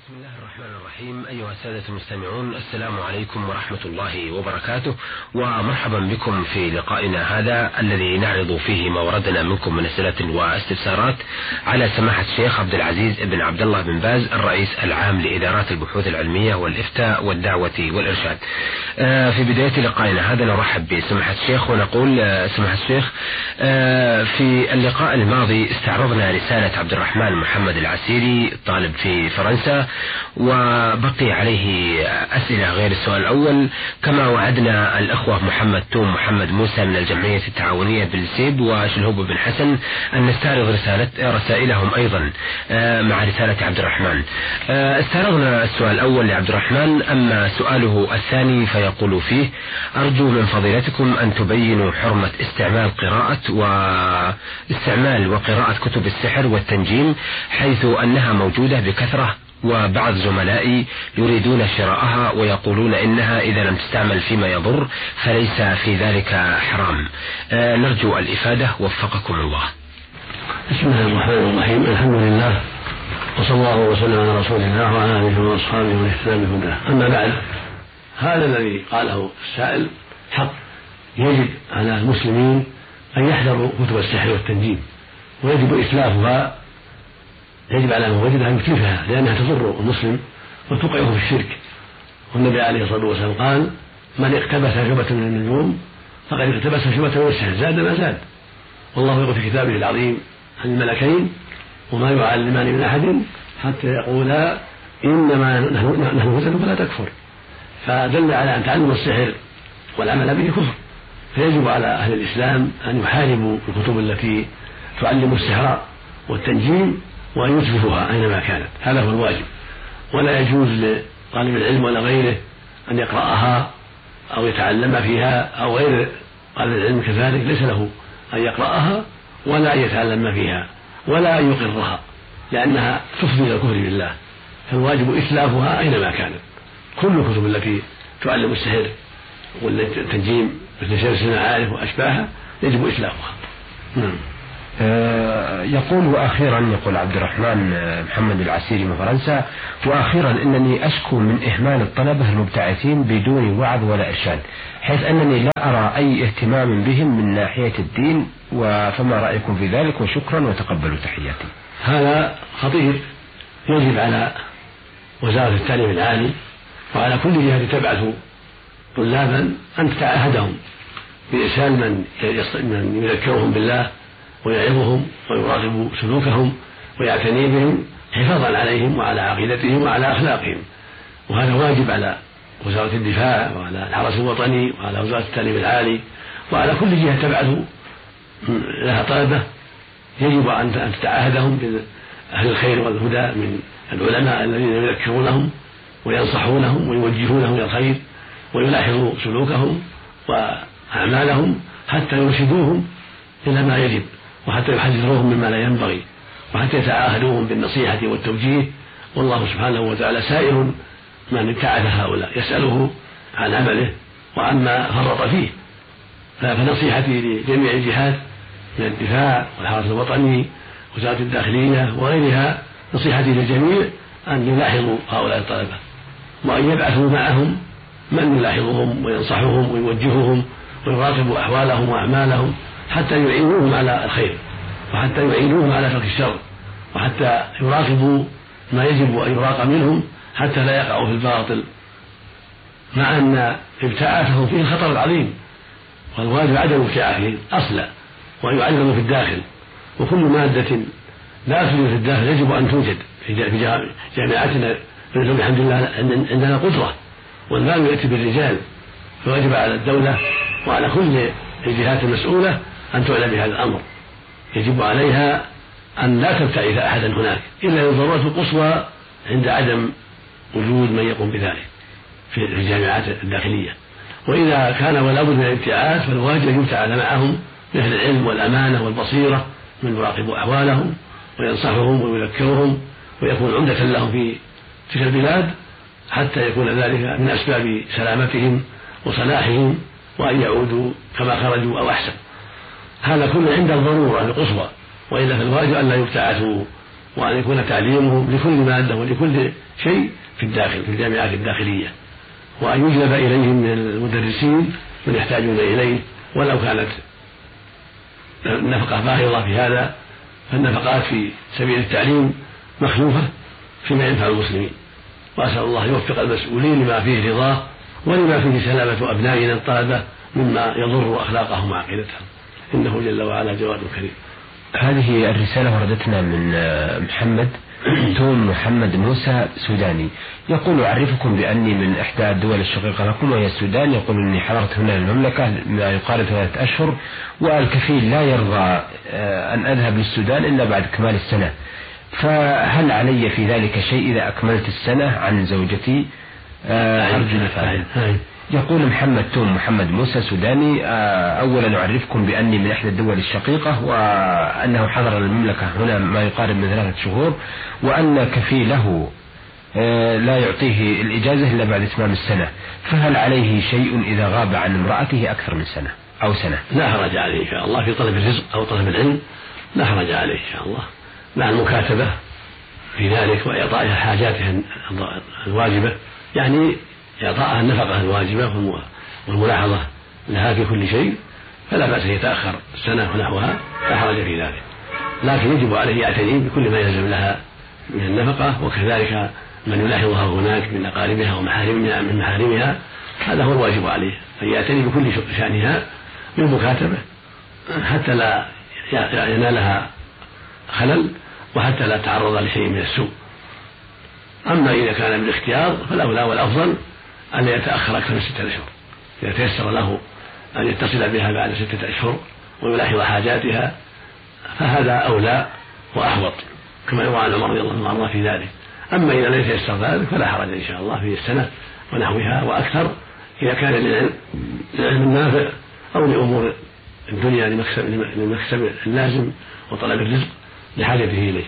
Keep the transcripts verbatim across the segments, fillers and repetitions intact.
بسم الله الرحمن الرحيم. أيها السادة المستمعون، السلام عليكم ورحمة الله وبركاته، ومرحبا بكم في لقائنا هذا الذي نعرض فيه ما وردنا منكم من أسئلة واستفسارات على سماحة الشيخ عبد العزيز بن عبد الله بن باز الرئيس العام لإدارات البحوث العلمية والإفتاء والدعوة والإرشاد. في بداية لقائنا هذا نرحب بسماحة الشيخ ونقول سماحة الشيخ، في اللقاء الماضي استعرضنا رسالة عبد الرحمن محمد العسيري طالب في فرنسا، وبقي عليه أسئلة غير السؤال الأول، كما وعدنا الأخوة محمد توم محمد موسى من الجمعية التعاونية بالسيب وشلهوب بن حسن أن نستعرض رسالة رسائلهم أيضا مع رسالة عبد الرحمن. استعرضنا السؤال الأول لعبد الرحمن، أما سؤاله الثاني فيقول فيه: أرجو من فضيلتكم أن تبينوا حرمة استعمال قراءة واستعمال وقراءة كتب السحر والتنجيم، حيث أنها موجودة بكثرة، وبعض زملائي يريدون شراءها ويقولون إنها إذا لم تستعمل فيما يضر فليس في ذلك حرام. أه نرجو الإفادة، وفقكم الله. بسم الله الرحمن الرحيم. الحمد لله، وصلى الله وسلم على رسول الله وعلى آله وأصحابه ومن اهتدى بهداه. أما بعد، هذا الذي قاله السائل حق. يجب على المسلمين أن يحذروا كتب السحر والتنجيم، ويجب إتلافها. يجب على من وجدها أن يتلفها، لأنها تضر المسلم وتوقعه في الشرك. والنبي عليه الصلاة والسلام قال: من اقتبس شعبة من النجوم فقد اقتبس شعبة من السحر، زاد ما زاد. والله يقول في كتابه العظيم عن الملكين: وما يعلمان من أحد حتى يقولا إنما نحن فتن فلا تكفر. فدل على أن تعلم السحر والعمل به كفر، فيجب على أهل الإسلام أن يحاربوا الكتب التي تعلم السحر والتنجيم وأن يتلفوها أينما كانت. هذا هو الواجب، ولا يجوز لطالب العلم ولا غيره أن يقرأها أو يتعلم فيها، أو غير طالب العلم كذلك ليس له أن يقرأها ولا أن يتعلم فيها ولا أن يقرها، لأنها تفضي إلى الكفر بالله. فالواجب إتلافها أينما كانت. كل الكتب التي تعلم السحر والتنجيم مثل شمس المعارف وأشباهها يجب إتلافها. نعم. يقول: وأخيرا، يقول عبد الرحمن محمد العسيري من فرنسا: وأخيرا إنني أشكو من إهمال الطلبة المبتعثين بدون وعظ ولا إرشاد، حيث أنني لا أرى أي اهتمام بهم من ناحية الدين، فما رأيكم في ذلك؟ وشكرا وتقبلوا تحياتي. هذا خطير. يجب على وزارة التعليم العالي وعلى كل جهة تبعث طلابا أن تتعهدهم بإرسال من من يذكرهم بالله ويعظهم ويراقب سلوكهم ويعتني بهم حفاظا عليهم وعلى عقيدتهم وعلى أخلاقهم. وهذا واجب على وزارة الدفاع وعلى الحرس الوطني وعلى وزارة التعليم العالي وعلى كل جهة تبعث لها طلبة. يجب أن تتعاهدهم بأهل الخير والهدى من العلماء الذين يذكرونهم وينصحونهم ويوجهونهم إلى الخير، ويلاحظوا سلوكهم وأعمالهم حتى يرشدوهم إلى ما يجب، وحتى يحذروهم مما لا ينبغي، وحتى يتعاهدوهم بالنصيحة والتوجيه. والله سبحانه وتعالى سائل من ابتعث هؤلاء، يسأله عن عمله وعما فرط فيه. فنصيحتي لجميع الجهات من الدفاع والحرس الوطني ووزارة الداخلية وغيرها، نصيحتي للجميع أن يلاحظوا هؤلاء الطلبة، وأن يبعثوا معهم من يلاحظهم وينصحهم ويوجههم ويراقب أحوالهم وأعمالهم، حتى يعينوهم على الخير، وحتى يعينوهم على ترك الشر، وحتى يراقبوا ما يجب أن يراقب منهم حتى لا يقعوا في الباطل، مع أن ابتعاثهم فيه الخطر العظيم. والواجب عدم ابتعاثهم أصلا، وأن يعلموا في الداخل. وكل مادة لا توجد في الداخل يجب أن توجد في جامعاتنا. الحمد لله عندنا قدرة، والمال يأتي بالرجال، فواجب على الدولة وعلى كل الجهات المسؤولة أن تعلم بهذا الأمر. يجب عليها أن لا تبتعث أحدا هناك إلا للضرورة القصوى عند عدم وجود من يقوم بذلك في الجامعات الداخلية. وإذا كان ولا بد من الابتعاث فالواجب أن يبتعث معهم بأهل العلم والأمانة والبصيرة من يراقب أحوالهم وينصحهم ويذكرهم ويكون عمدة لهم في تلك البلاد، حتى يكون ذلك من أسباب سلامتهم وصلاحهم وأن يعودوا كما خرجوا أو أحسن. هذا كله عند الضرورة القصوى، وإلا فالواجب أن لا يبتعثوا وأن يكون تعليمهم لكل مادة ولكل شيء في الداخل في الجامعات الداخلية، وأن يجلب إليهم من المدرسين من يحتاجون إليه، ولو كانت النفقة باهظة في هذا فالنفقات في سبيل التعليم مخلوفة فيما ينفع المسلمين. وأسأل الله يوفق المسؤولين لما فيه رضاه ولما فيه سلامة أبنائنا الطلبة مما يضر أخلاقهم وعقيدتهم، إنه جل وعلا جواد كريم. هذه الرسالة وردتنا من محمد توم محمد موسى سوداني، يقول: أعرفكم بأني من إحدى الدول الشقيقة لكم وهي السودان. يقول: إني حضرت هنا المملكة ما يقارب ثلاثة أشهر، والكفيل لا يرضى أن أذهب للسودان إلا بعد كمال السنة، فهل علي في ذلك شيء إذا أكملت السنة عن زوجتي؟ أرجو الفائدة. يقول محمد توم محمد موسى سوداني: أولا أعرفكم بأني من إحدى الدول الشقيقة، وأنه حضر المملكة هنا ما يقارب من ثلاثة شهور، وأن كفيله لا يعطيه الإجازة إلا بعد إتمام السنة، فهل عليه شيء إذا غاب عن امرأته أكثر من سنة أو سنة؟ لا حرج عليه إن شاء الله في طلب الرزق أو طلب العلم، لا حرج عليه إن شاء الله، مع المكاتبة في ذلك وإعطائها حاجاتها الواجبة، يعني إعطاءها النفقة الواجبة والملاحظة لها في كل شيء، فلا بأس يتأخر سنة ونحوها، لا حرج في ذلك، لكن يجب عليه يعتني بكل ما يلزم لها من النفقة، وكذلك من يلاحظها هناك من أقاربها ومحارمها من محارمها، هذا هو الواجب عليه، أن يعتني بكل شأنها بالمكاتبة حتى لا ينالها خلل وحتى لا تعرض لشيء من السوء. أما إذا كان بالاختيار فالأولى والأفضل أن يتأخر أكثر من ستة أشهر، إذا تيسر له أن يتصل بها بعد ستة أشهر ويلاحظ حاجاتها فهذا أولى وأحوط، كما يروى عن عمر رضي الله عنه في ذلك. أما إذا لم يتيسر ذلك فلا حرج إن شاء الله في السنة ونحوها وأكثر، إذا كان للعلم النافع أو لأمور الدنيا لمكسب اللازم وطلب الرزق لحاجته إليه.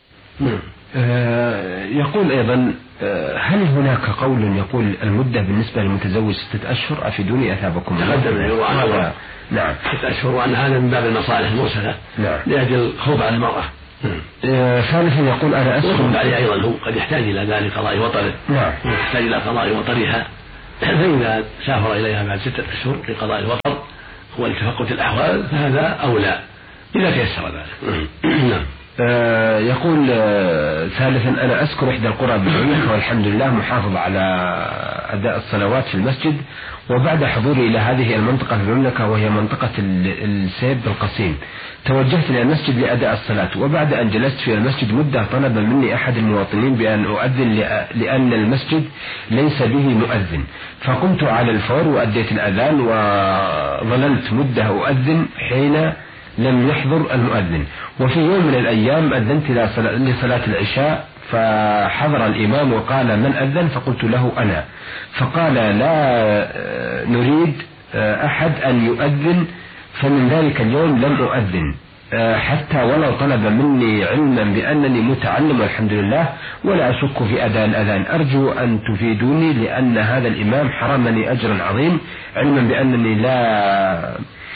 آه يقول أيضا: آه هل هناك قول يقول المدة بالنسبة للمتزوج ستة أشهر؟ أفيدوني أثابكم الله. تقدم يروى عنه نعم ستة أشهر، وأن هذا من باب المصالح المرسلة نعم لأجل الخوف على المرأة. آه ثالثا يقول: أنا أسكن عليه أيضا هو قد يحتاج إلى ذلك قضاء وطره، نعم يحتاج إلى قضاء وطرها، فإذا سافر إليها بعد ستة أشهر لقضاء الوطر ولتفقد الأحوال فهذا أولى إذا تيسر ذلك. نعم. آه يقول آه ثالثا: أنا أذكر إحدى القرى بالمملكة والحمد لله محافظ على أداء الصلوات في المسجد، وبعد حضوري إلى هذه المنطقة في المملكة وهي منطقة السيب القصيم توجهت إلى المسجد لأداء الصلاة، وبعد أن جلست في المسجد مدة طلب مني أحد المواطنين بأن أؤذن لأن المسجد ليس به مؤذن، فقمت على الفور وأديت الأذان وظللت مدة أؤذن حين لم يحضر المؤذن. وفي يوم من الأيام أذنت لصلاة العشاء فحضر الإمام وقال: من أذن؟ فقلت له: أنا. فقال: لا نريد أحد أن يؤذن، فمن ذلك اليوم لم أؤذن حتى ولو طلب مني علما بأنني متعلم والحمد لله، ولا أشك في أداء الأذان. أرجو أن تفيدوني لأن هذا الإمام حرمني أجرا عظيم، علما بأنني لا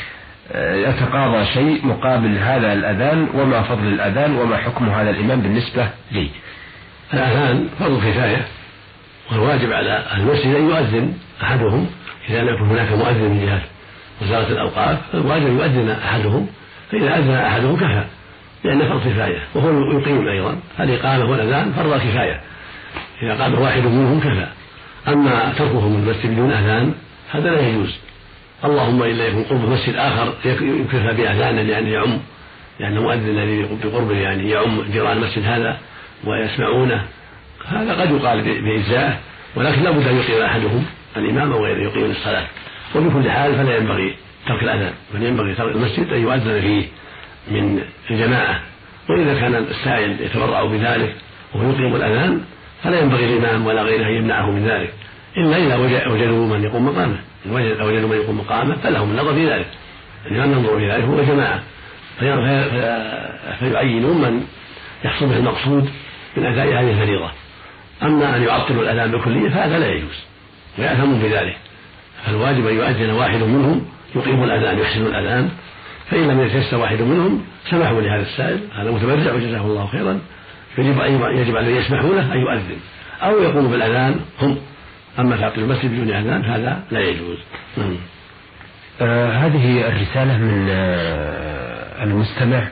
يتقاضى شيء مقابل هذا الأذان، وما فضل الأذان وما حكم هذا الإمام بالنسبة لي؟ الأذان فرض كفاية، والواجب على المسجد أن يؤذن أحدهم إذا لم يكن هناك مؤذن من جهة وزارة الأوقاف، الواجب يؤذن أحدهم، فإذا أذن أحدهم كفى، لأن فرض كفاية، وهو يقيم أيضا. الإقامة والأذان فرض كفاية، إذا قام واحد منهم كفى. أما تركهم المسجد بدون أذان هذا لا يجوز، اللهم إلا يكون قرب مسجد آخر يكفى بأذانه يعني يعم، يعني مؤذن الذي بقربه يعني يعم جيران المسجد هذا ويسمعونه، هذا قد يقال بإجزاءه، ولكن لا بد أن يقيم أحدهم الإمام وغيره يقيم الصلاة. وبكل حال فلا ينبغي ترك الأذان، بل ينبغي ترك المسجد أن يؤذن فيه من الجماعة، وإذا كان السائل يتبرع بذلك وهو يقيم الأذان فلا ينبغي الإمام ولا غيره أن يمنعه من ذلك، إلا إذا وجدوا من يقوم مقامه، إن وجدوا من يقوم مقامه فلهم النظر في ذلك، الإمام ينظر في ذلك هو جماعة فيعينون من يحصل به المقصود من أداء هذه الفريضة. أما أن يعطلوا الأذان بكلية فهذا لا يجوز ويأثمون بذلك، فالواجب أن يؤذن واحد منهم يقيم الأذان يحسن الأذان، فإن لم يتيسر واحد منهم سمحوا لهذا السائل هذا متبرع وجزاه الله خيرا يجب يجب عليه يسمحوا له أن يؤذن أو يقوموا بالأذان هم. أما تعطيل المسجد بدون أذان هذا لا يجوز. آه هذه الرسالة من آه المستمع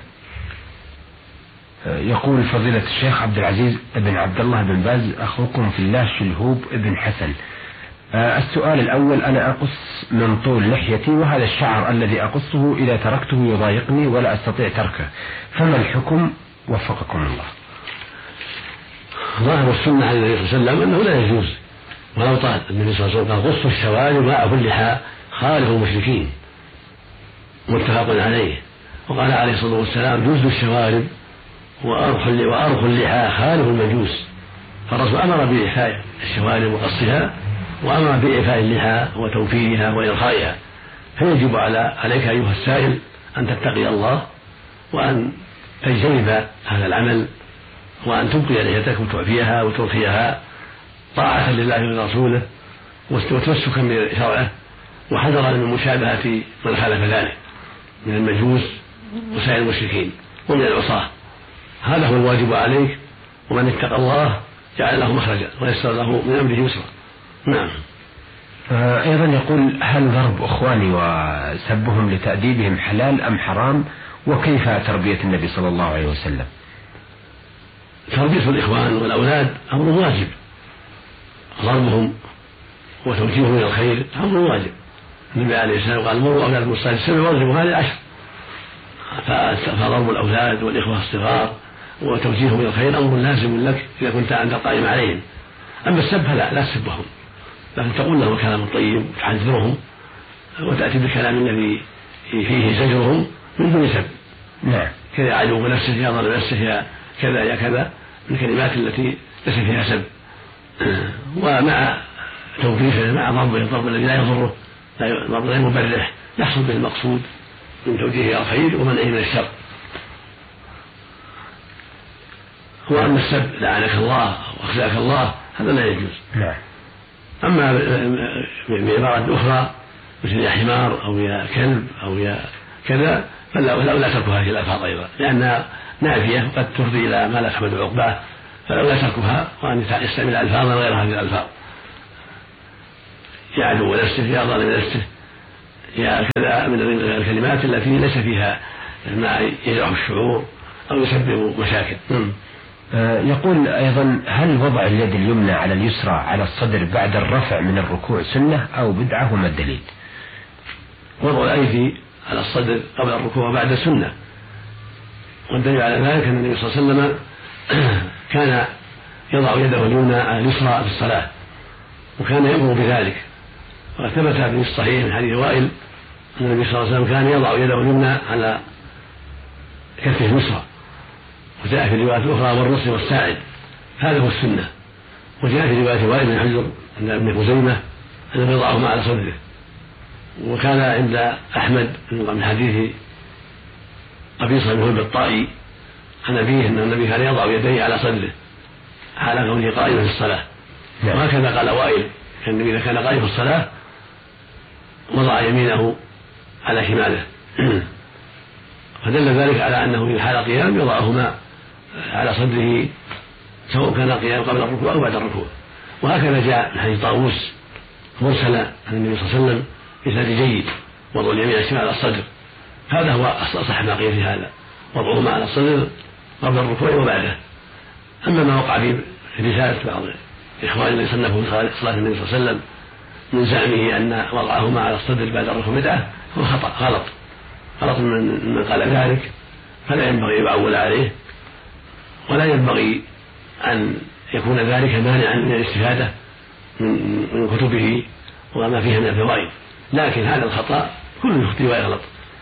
آه يقول: فضيلة الشيخ عبد العزيز بن عبد الله بن باز، أخوكم في الله شلهوب بن حسن. آه السؤال الأول: أنا أقص من طول لحيتي، وهذا الشعر الذي أقصه إذا تركته يضايقني ولا أستطيع تركه، فما الحكم وفقكم الله؟ ظاهر السنة عن النبي صلى الله عليه وسلم أنه لا يجوز ولو طال. النبي صلى الله عليه وسلم قال: قصوا الشوارب وأعفوا اللحى خالفوا المشركين، متفق عليه. وقال عليه الصلاة والسلام: جوزوا الشوارب وأرخوا اللحى خالفوا المجوس. فالرسول أمر بإعفاء الشوارب وقصها، وأمر بإعفاء اللحى وتوفيرها وإرخائها. فيجب على عليك أيها السائل أن تتقي الله وأن تجتنب هذا العمل، وأن تبقي لحيتك وتعفيها وترخيها طاعة لله ولرسوله وتمسكا بشرعه، وحذرا من مشابهة من خالف ذلك من المجوس وسائر المشركين ومن العصاة. هذا هو الواجب عليك، ومن اتقى الله جعل له مخرجا ويسر له من أمره يسرا. نعم. أيضا يقول: هل ضرب أخواني وسبهم لتأديبهم حلال أم حرام؟ وكيف تربية النبي صلى الله عليه وسلم؟ تربية الإخوان والأولاد أمر واجب، ضربهم وتوجيههم إلى الخير أمر واجب. النبي عليه السلام قال: مروا أولادكم بالصلاة السبع واضربوا هذه العشر. فضرب الأولاد والإخوة الصغار وتوجيههم إلى الخير أمر لازم لك إذا كنت أنت قائم عليهم. أما السب فلا، لا تسبهم، لكن تقول لهم كلام طيب وتحذرهم وتأتي بالكلام الذي فيه زجرهم من دون سب. نعم. كذا يا عدو نفسه، يا ظالم نفسه، يا كذا يا كذا، من الكلمات التي ليس فيها سب. ومع توقيفه مع ضربه الضرب الذي لا يضره، ضرب غير مبرح، يحصل به المقصود من توجيهه الى الخير ومنعه من الشر. واما السب لعنك الله واخزاك الله هذا لا يجوز. نعم. اما بعبارة اخرى مثل يا حمار او يا كلب او يا كذا فلا لا تركوا هذه الالفاظ ايضا، لانها نافيه وقد تفضي الى ما لا تحمد عقباه، فلا تركها وان يستعمل الفاظا غير هذه الالفاظ. يا عدو نفسه، يا ظالم نفسه، يا كذا، من الكلمات التي ليس فيها ما يجرح الشعور او يسبب مشاكل. آه يقول ايضا: هل وضع اليد اليمنى على اليسرى على الصدر بعد الرفع من الركوع سنة او بدعة؟ وما الدليل؟ وضع الايدي على الصدر قبل الركوع بعد سنة، والدليل على ذلك ان النبي صلى الله عليه وسلم كان يضع يده اليمنى على اليسرى في الصلاة، وكان يأمر بذلك. وثبت في الصحيح من حديث وائل أن النبي صلى الله عليه وسلم كان يضع يده اليمنى على كفه اليسرى، وجاء في روايات أخرى والرأس والساعد. هذا هو السنة. وجاء في رواية وائل بن حجر عند ابن خزيمة أنه يضعهما على صدره. وكان عند أحمد من حديث قبيصة بن هلب الطائي عن أبيه أن النبي كان يضع يديه على صدره على كونه قائما في الصلاة. وهكذا قال وائل كان النبي إذا كان قائما في الصلاة وضع يمينه على شماله، فدل ذلك على أنه في حال قيام يضعهما على صدره سواء كان قيام قبل الركوع أو بعد الركوع. وهكذا جاء من حديث طاووس مرسلا عن النبي صلى الله عليه وسلم بإسناد جيد وضع اليمين على الشمال على الصدر. هذا هو أصح ما قيل في هذا، وضعهما على الصدر قبل الركوع وبعده. أما ما وقع في رسالة بعض إخواننا الذين صنفوا في صلاة النبي صلى الله عليه وسلم من زعمه أن وضعهما على الصدر بعد الركوع بدعة هو خطأ غلط غلط من, من قال ذلك، فلا ينبغي أن يعول عليه، ولا ينبغي أن يكون ذلك مانعا من الاستفادة من, من كتبه وما فيها من الفوائد. لكن هذا الخطأ كل يخطئ ويغلط.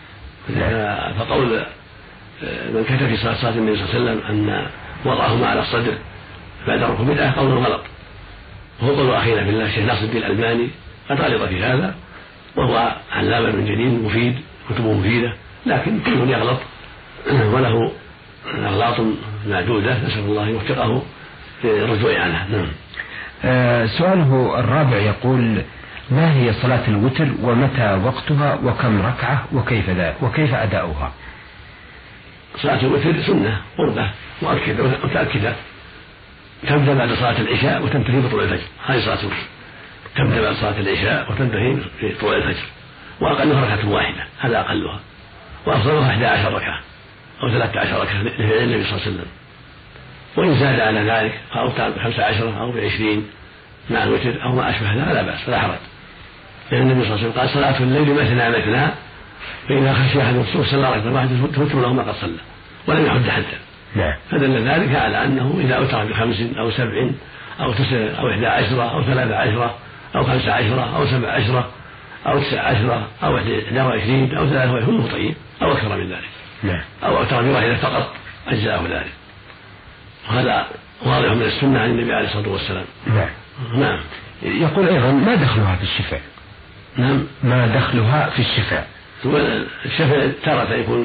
فقول من كتب في صلاة النبي صلى الله عليه وسلم أن وضعهما على الصدر بعد الركوع بدعة قول غلط، وهو قول أخينا بالله الشيخ ناصر الدين الألباني قد غلط في هذا، وهو علامة من جديد مفيد، كتبه مفيدة، لكن كل يغلط وله أغلاط معدودة، نسأل الله يوفقه للرجوع عنها. نعم. آه سؤاله الرابع يقول: ما هي صلاة الوتر ومتى وقتها وكم ركعة وكيف ذا وكيف أداؤها؟ صلاة الوتر سنة قربة مؤكدة متأكدة، تبدأ بعد صلاة العشاء وتنتهي بطلوع الفجر. هذه صلاة الوتر تبدأ بعد صلاة العشاء وتنتهي بطلوع الفجر، وأقلها ركعة واحدة، هذا أقلها، وأفضلها إحدى عشر ركعة أو ثلاثة عشر ركعة لفعل النبي صلى الله عليه وسلم. وإن زاد على ذلك فأوتر بخمسة عشر أو بعشرين مع الوتر أو ما أشبه ذلك لا بأس فلا حرج، لأن النبي صلى الله عليه وسلم قال صلاة الليل مثنى مثنى فإذا خشي أحد الصبح صلى ركعة واحدة توتر له ما قد صلى، ولم يحد حدا. نعم. فدل ذلك على أنه إذا أوتر بخمس أو سبع أو تسع أو إحدى عشرة أو ثلاثة عشرة أو خمسة عشرة أو سبع عشرة أو تسع عشرة أو إحدى وعشرين أو ثلاثة وعشرين طيب أو أكثر من ذلك. نعم. أو أوتر بواحدة فقط أجزاءه ذلك، وهذا واضح من السنة عن النبي عليه الصلاة والسلام. نعم. نعم. يقول أيضا ما دخلها في الشفاء؟ نعم. ما دخلها في الشفاء؟ الشفاء تارة يكون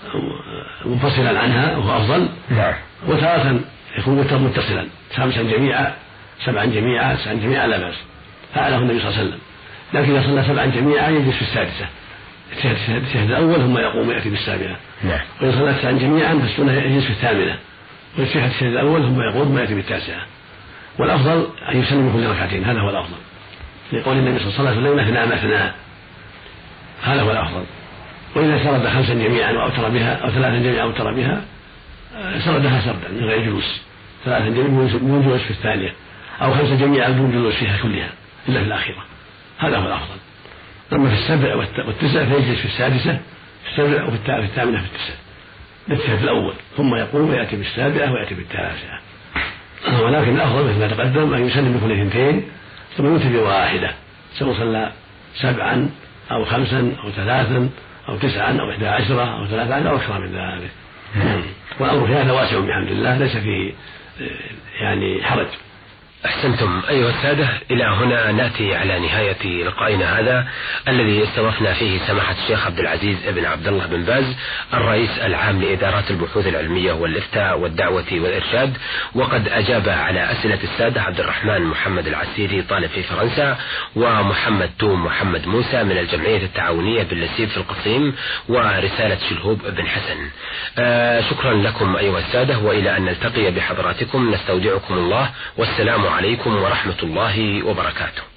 منفصلا عنها وهو أفضل. نعم. وتارة يكون متصلا خمسا جميعا سبعا جميعا تسعا جميعا لا بأس، فعله النبي صلى الله عليه وسلم. لكن إذا صلى سبعا جميعا يجلس في السادسة الشهد الأول ثم يقوم ويأتي بالسابعة. نعم. وإذا صلى تسعا جميعا فالسنة يجلس في الثامنة ويشهد الشهد الأول ثم يقوم ثم يأتي بالتاسعة. والأفضل أن يسلم كل ركعتين، هذا هو الأفضل، لقول النبي صلى الله عليه وسلم مثنى مثنى، هذا هو الأفضل. وإذا سرد خمسا جميعا وأوتر بها أو ثلاثا جميعا وأوتر بها سردها سردا من غير جلوس، ثلاثا جميعا بدون جلوس في الثانية أو خمسا جميعا بدون جلوس فيها كلها إلا في الآخرة، هذا هو الأفضل. أما في السبع والتسع فيجلس في السادسة في السبع وفي الثامنة في التسع بالتشهد الأول ثم يقوم ويأتي بالسابعة ويأتي بالتاسعة. ولكن الأفضل مثل ما تقدم أن يسلم بكل اثنتين ثم يوتر بواحدة، سواء صلى سبعا أو خمسا أو ثلاثا أو تسعا أو إحدى عشرة أو ثلاثة عشر أو أكثر من ذلك. والأمر في هذا واسع بحمد الله، ليس فيه يعني حرج. أحسنتم أيها السادة، إلى هنا نأتي على نهاية لقائنا هذا الذي استضفنا فيه سماحة الشيخ عبد العزيز بن عبد الله بن باز الرئيس العام لإدارات البحوث العلمية والإفتاء والدعوة والإرشاد، وقد أجاب على أسئلة السادة عبد الرحمن محمد العسيري طالب في فرنسا، ومحمد توم محمد موسى من الجمعية التعاونية باللسيب في القصيم، ورسالة شلهوب بن حسن. آه شكرا لكم أيها السادة، وإلى أن نلتقي بحضراتكم نستودعكم الله، والسلام عليكم ورحمة الله وبركاته.